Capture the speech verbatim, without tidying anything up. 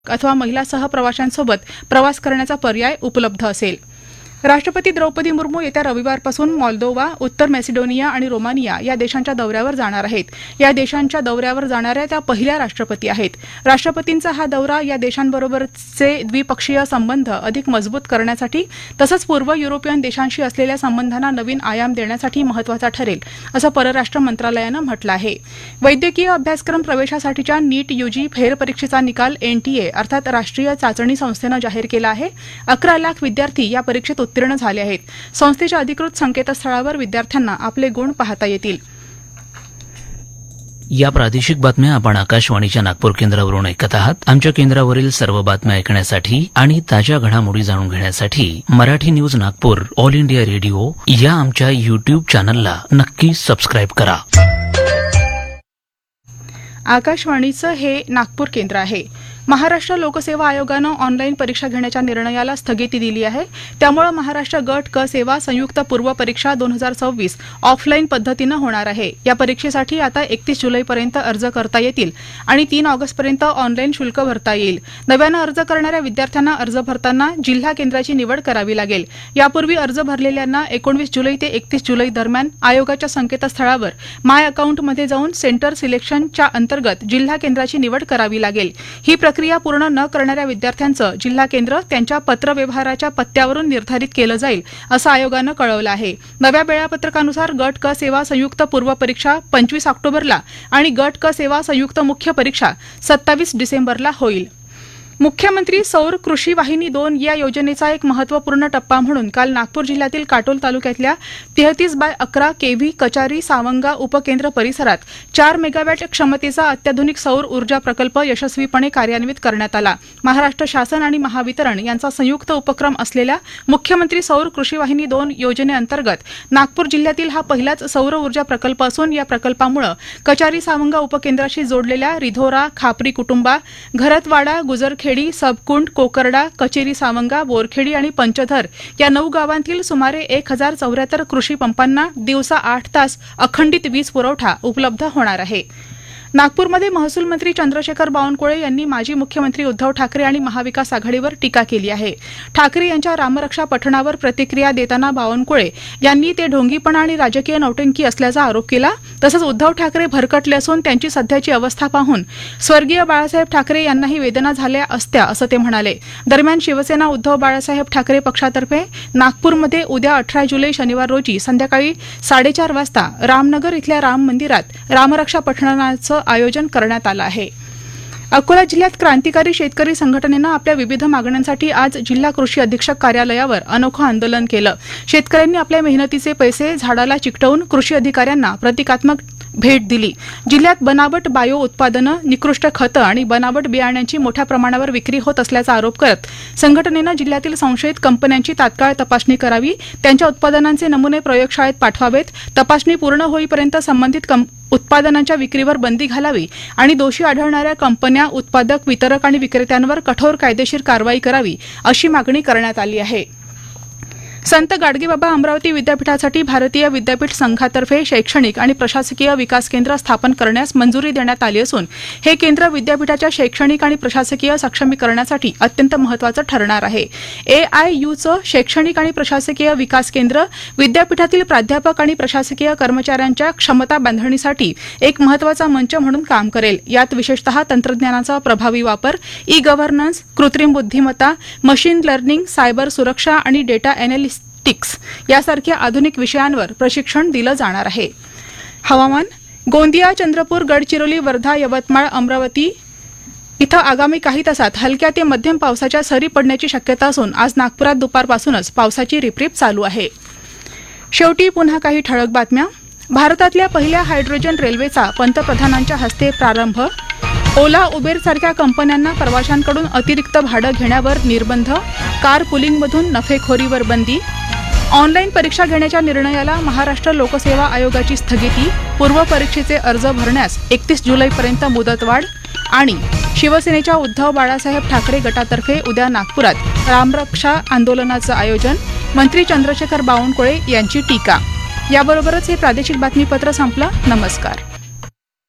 अथवा महिला सहप्रवाशांसोबत प्रवास करण्याचा पर्याय उपलब्ध असेल. राष्ट्रपती द्रौपदी मुर्मू येत्या रविवारपासून मॉल्दोवा, उत्तर मॅसिडोनिया आणि रोमानिया या देशांच्या दौऱ्यावर जाणार आहेत. या देशांच्या दौऱ्यावर जाणाऱ्या त्या पहिल्या राष्ट्रपती आहेत. राष्ट्रपतींचा हा दौरा या देशांबरोबरचे द्विपक्षीय संबंध अधिक मजबूत करण्यासाठी तसंच पूर्व युरोपियन देशांशी असलेल्या संबंधांना नवीन आयाम देण्यासाठी महत्त्वाचा ठरेल, असं परराष्ट्र मंत्रालयानं म्हटलं आहे. वैद्यकीय अभ्यासक्रम प्रवेशासाठीच्या नीट यूजी फेरपरीक्षेचा निकाल एनटीए अर्थात राष्ट्रीय चाचणी संस्थेनं जाहीर केला आहे. अकरा लाख विद्यार्थी या परीक्षेत उत्तीर्ण झाले आहेत. संस्थेच्या अधिकृत संकेतस्थळावर विद्यार्थ्यांना आपले गुण पाहता येतील. या प्रादेशिक बातम्या आपण आकाशवाणीच्या नागपूर केंद्रावरून ऐकत आहात. आमच्या केंद्रावरील सर्व बातम्या ऐकण्यासाठी आणि ताज्या घडामोडी जाणून घेण्यासाठी Marathi news Nagpur all India radio या आमच्या युट्यूब चॅनलला नक्की सबस्क्राईब करा. आकाशवाणीचं हे नागपूर केंद्र आहे. महाराष्ट्र लोकसेवा आयोगानं ऑनलाईन परीक्षा घेण्याच्या निर्णयाला स्थगिती दिली आहे. त्यामुळे महाराष्ट्र गट क सेवा संयुक्त पूर्व परीक्षा दोन हजार सव्वीस ऑफलाईन पद्धतीनं होणार आहे. या परीक्षेसाठी आता एकतीस जुलैपर्यंत अर्ज करता येतील आणि तीन ऑगस्टपर्यंत ऑनलाईन शुल्क भरता येईल. नव्यानं अर्ज करणाऱ्या विद्यार्थ्यांना अर्ज भरताना जिल्हा केंद्राची निवड करावी लागेल. यापूर्वी अर्ज भरलेल्यांना एकोणवीस जुलै ते एकतीस जुलै दरम्यान आयोगाच्या संकेतस्थळावर माय अकाउंटमध्ये जाऊन सेंटर सिलेक्शनच्या अंतर्गत जिल्हा केंद्राची निवड करावी लागेल. ही प्रक्रिया पूर्ण न करणाऱ्या विद्यार्थ्यांचं जिल्हा केंद्र त्यांच्या पत्रव्यवहाराच्या पत्त्यावरून निर्धारित केलं जाईल, असं आयोगानं कळवलं आहे. नव्या वेळापत्रकानुसार गट क सेवा संयुक्त पूर्व परीक्षा पंचवीस ऑक्टोबरला आणि गट क सेवा संयुक्त मुख्य परीक्षा सत्तावीस डिसेंबरला होईल. मुख्यमंत्री सौर कृषी वाहिनी दोन या योजनेचा एक महत्वपूर्ण टप्पा म्हणून काल नागपूर जिल्ह्यातील काटोल तालुक्यातल्या तेहतीस बाय अकरा केव्ही कचारी सावंगा उपकेंद्र परिसरात चार मेगावॅट क्षमतेचा अत्याधुनिक सौर ऊर्जा प्रकल्प यशस्वीपणे कार्यान्वित करण्यात आला. महाराष्ट्र शासन आणि महावितरण यांचा संयुक्त उपक्रम असलेल्या मुख्यमंत्री सौर कृषी वाहिनी दोन योजनेअंतर्गत नागपूर जिल्ह्यातील हा पहिलाच सौर ऊर्जा प्रकल्प असून या प्रकल्पामुळे कचारी सावंगा उपकेंद्राशी जोडलेल्या रिधोरा, खापरी कुटुंबा, घरतवाडा, गुजरखेड, सबकुंड, कोकरडा, कचेरी सावंगा, बोरखेडी आणि पंचधर या नऊ गावांतील सुमारे एक हजार चौऱ्याहत्तर कृषी पंपांना दिवसा आठ तास अखंडित वीज पुरवठा उपलब्ध होणार आहे. नागपूरमध्ये महसूल मंत्री चंद्रशेखर बावनकुळे यांनी माजी मुख्यमंत्री उद्धव ठाकरे आणि महाविकास आघाडीवर टीका केली आहे. ठाकरे यांच्या रामरक्षा पठणावर प्रतिक्रिया देताना बावनकुळे यांनी ते ढोंगीपणा आणि राजकीय नौटंकी असल्याचा आरोप केला. तसंच उद्धव ठाकरे भरकटले असून त्यांची सध्याची अवस्था पाहून स्वर्गीय बाळासाहेब ठाकरे यांनाही वेदना झाल्या असत्या, असं ते म्हणाले. दरम्यान शिवसेना उद्धव बाळासाहेब ठाकरे पक्षातर्फे नागपूरमध्ये उद्या अठरा जुलै शनिवार रोजी संध्याकाळी साडेचार वाजता रामनगर इथल्या राम मंदिरात रामरक्षा पठणाचं आयोजन करण्यात आलं आहे. अकोला जिल्ह्यात क्रांतिकारी शेतकरी संघटनेनं आपल्या विविध मागण्यांसाठी आज जिल्हा कृषी अधीक्षक कार्यालयावर अनोखं आंदोलन केलं. शेतकऱ्यांनी आपल्या मेहनतीचे पैसे झाडाला चिकटवून कृषी अधिकाऱ्यांना प्रतिकात्मक भेट दिली. जिल्ह्यात बनावट बायो उत्पादनं, निकृष्ट खतं आणि बनावट बियाण्यांची मोठ्या प्रमाणावर विक्री होत असल्याचा आरोप करत संघटनेनं जिल्ह्यातील संशयित कंपन्यांची तात्काळ तपासणी करावी, त्यांच्या उत्पादनांचे नमुने प्रयोगशाळेत पाठवावेत, तपासणी पूर्ण होईपर्यंत संबंधित उत्पादनांच्या विक्रीवर बंदी घालावी आणि दोषी आढळणाऱ्या कंपन्या, उत्पादक, वितरक आणि विक्रेत्यांवर कठोर कायदेशीर कारवाई करावी, अशी मागणी करण्यात आली आहे. संत गाडगेबाबा अमरावती विद्यापीठासाठी भारतीय विद्यापीठ संघातर्फे शैक्षणिक आणि प्रशासकीय विकास केंद्र स्थापन करण्यास मंजुरी देण्यात आली असून हे केंद्र विद्यापीठाच्या शैक्षणिक आणि प्रशासकीय सक्षमीकरणासाठी अत्यंत महत्त्वाचं ठरणार आहे. एआययूचं शैक्षणिक आणि प्रशासकीय विकास केंद्र विद्यापीठातील प्राध्यापक आणि प्रशासकीय कर्मचाऱ्यांच्या क्षमता बांधणीसाठी एक महत्त्वाचा मंच म्हणून काम करेल. यात विशेषतः तंत्रज्ञानाचा प्रभावी वापर, ई गव्हर्नन्स, कृत्रिम बुद्धिमत्ता, मशीन लर्निंग, सायबर सुरक्षा आणि डेटा एनालिसिस टिक्स यासारख्या आधुनिक विषयांवर प्रशिक्षण दिलं जाणार आहे. हवामान. गोंदिया, चंद्रपूर, गडचिरोली, वर्धा, यवतमाळ, अमरावती इथं आगामी काही तासात हलक्या ते मध्यम पावसाच्या सरी पडण्याची शक्यता असून आज नागपुरात दुपारपासूनच पावसाची रिपरिप चालू आहे. शेवटी पुन्हा काही ठळक बातम्या. भारतातल्या पहिल्या हायड्रोजन रेल्वेचा पंतप्रधानांच्या हस्ते प्रारंभ. ओला, उबेर सारख्या कंपन्यांना प्रवाशांकडून अतिरिक्त भाडं घेण्यावर निर्बंध. कार पुलिंगमधून नफेखोरीवर बंदी. ऑनलाईन परीक्षा घेण्याच्या निर्णयाला महाराष्ट्र लोकसेवा आयोगाची स्थगिती. पूर्व परीक्षेचे अर्ज भरण्यास एकतीस जुलैपर्यंत मुदतवाढ. आणि शिवसेनेच्या उद्धव बाळासाहेब ठाकरे गटातर्फे उद्या नागपुरात रामरक्षा आंदोलनाचं आयोजन. मंत्री चंद्रशेखर बावनकुळे यांची टीका. याबरोबरच हे प्रादेशिक बातमीपत्र संपलं. नमस्कार.